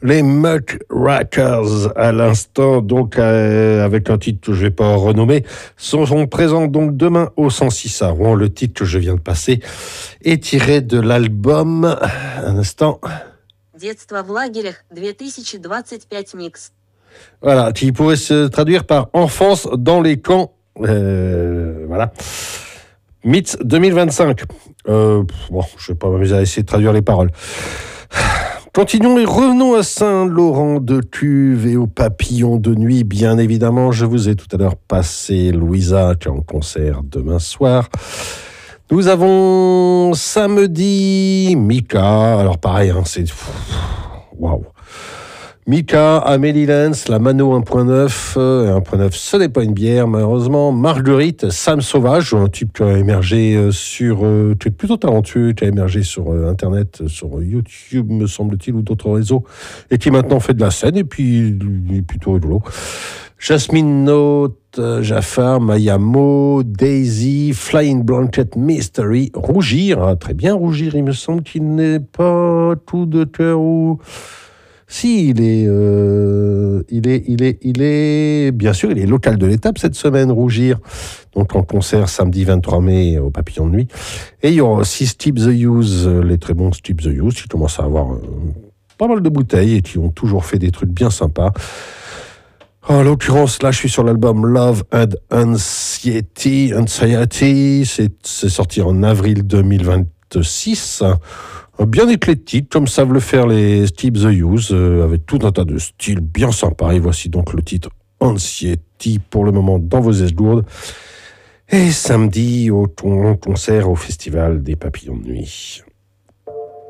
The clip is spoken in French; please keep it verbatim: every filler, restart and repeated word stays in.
Les Muck Rackers, à l'instant, donc euh, avec un titre que je ne vais pas renommer, sont, sont présents donc demain au cent six à Rouen. Le titre que je viens de passer est tiré de l'album, un instant. Детство в лагерях две тысячи двадцать пять mix. Voilà, qui pourrait se traduire par Enfance dans les camps. Euh, voilà. Myths deux mille vingt-cinq. Euh, bon, je ne vais pas m'amuser à essayer de traduire les paroles. Continuons et revenons à Saint-Laurent de Cuves et aux Papillons de Nuit. Bien évidemment, je vous ai tout à l'heure passé Louisa qui est en concert demain soir. Nous avons samedi Mika. Alors pareil, hein, c'est... Waouh. Mika, Amélie Lenz, la Mano un point neuf, euh, un point neuf, ce n'est pas une bière, malheureusement. Marguerite, Sam Sauvage, un type qui a émergé euh, sur, euh, qui est plutôt talentueux, qui a émergé sur euh, Internet, sur YouTube, me semble-t-il, ou d'autres réseaux, et qui maintenant fait de la scène, et puis il est plutôt rigolo. Jasmine Note, euh, Jafar, Mayamo, Daisy, Flying Blanket Mystery, Rougir, ah, très bien Rougir, il me semble qu'il n'est pas tout de cœur ou... Si, il est, euh, il est, il est, il est, bien sûr, il est local de l'étape cette semaine, Rougir. Donc en concert samedi vingt-trois mai au Papillon de Nuit. Et il y aura aussi Steve the Use, les très bons Steve the Use, qui commencent à avoir euh, pas mal de bouteilles et qui ont toujours fait des trucs bien sympas. En l'occurrence, là, je suis sur l'album Love and Anxiety. Anxiety, c'est, c'est sorti en avril deux mille vingt-six. Bien éclectique, comme savent le faire les Steve the Use, euh, avec tout un tas de styles bien sympas. Et voici donc le titre Anxiety pour le moment dans vos esgourdes. Et samedi, au concert au Festival des Papillons de Nuit.